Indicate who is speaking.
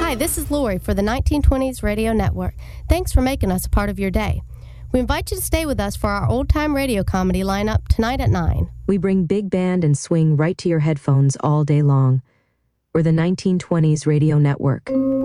Speaker 1: Hi, this is Lori for the 1920s Radio Network. Thanks for making us a part of your day. We invite you to stay with us for our old-time radio comedy lineup tonight at 9.
Speaker 2: We bring big band and swing right to your headphones all day long. We're the 1920s Radio Network.